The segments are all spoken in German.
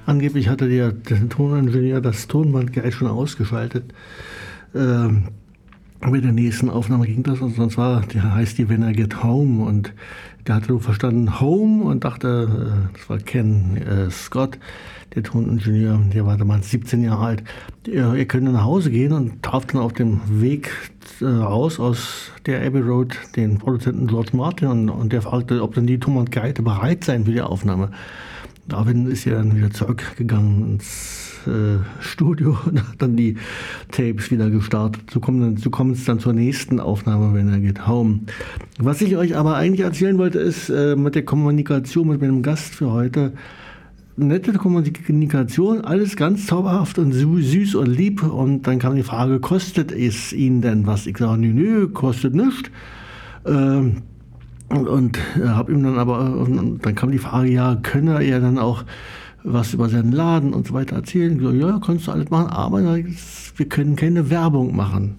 Angeblich hatte der Toningenieur das Tonband gleich schon ausgeschaltet. Mit der nächsten Aufnahme ging das, und zwar, der heißt die When I Get Home, und der hatte nur verstanden Home und dachte, das war Ken Scott, der Toningenieur, der war damals 17 Jahre alt. Er könnte nach Hause gehen und traf dann auf dem Weg raus aus der Abbey Road den Produzenten George Martin, und der fragte, ob dann die Tom und Geite bereit seien für die Aufnahme. Daraufhin ist er dann wieder zurückgegangen ins Studio und hat dann die Tapes wieder gestartet. So kommt es dann zur nächsten Aufnahme, When I Get Home. Was ich euch aber eigentlich erzählen wollte, ist mit der Kommunikation mit meinem Gast für heute. Nette Kommunikation, alles ganz zauberhaft und süß und lieb. Und dann kam die Frage, kostet es Ihnen denn was? Ich sage, nö, kostet nichts. Und habe ihm dann und dann kam die Frage, ja, könne er dann auch was über seinen Laden und so weiter erzählen? Ich so, ja, kannst du alles machen, aber wir können keine Werbung machen.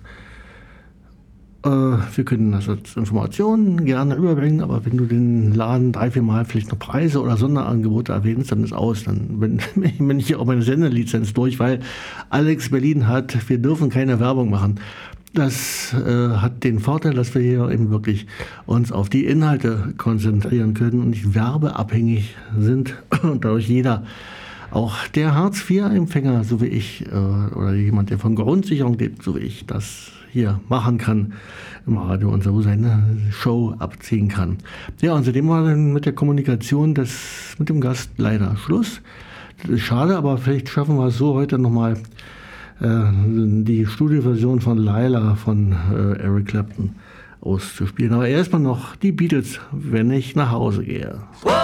Wir können das als Informationen gerne überbringen, aber wenn du den Laden 3-4 Mal vielleicht noch Preise oder Sonderangebote erwähnst, dann ist aus. Dann bin ich hier auch meine Sendelizenz durch, weil Alex Berlin hat, wir dürfen keine Werbung machen. Das hat den Vorteil, dass wir hier eben wirklich uns auf die Inhalte konzentrieren können und nicht werbeabhängig sind und dadurch jeder, auch der Hartz-IV-Empfänger, so wie ich, oder jemand, der von Grundsicherung lebt, so wie ich, das hier machen kann im Radio und so seine Show abziehen kann. Ja, und seitdem war dann mit der Kommunikation mit dem Gast leider Schluss. Das ist schade, aber vielleicht schaffen wir es so heute nochmal die Studioversion von Laila von Eric Clapton auszuspielen. Aber erstmal noch die Beatles, wenn ich nach Hause gehe.